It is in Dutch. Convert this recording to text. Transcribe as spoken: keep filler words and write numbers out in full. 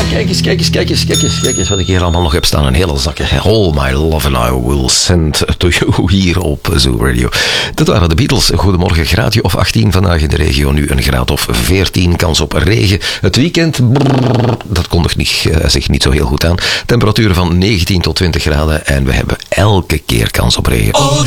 Kijk eens, kijk eens, kijk eens, kijk eens, kijk eens wat ik hier allemaal nog heb staan. Een hele zakje. All my love and I will send to you hier op Zoo Radio. Dat waren de Beatles. Goedemorgen, graadje of achttien vandaag in de regio. Nu een graad of veertien. Kans op regen. Het weekend, brrr, dat kondigt niet, uh, zich niet zo heel goed aan. Temperaturen van negentien tot twintig graden. En we hebben elke keer kans op regen. All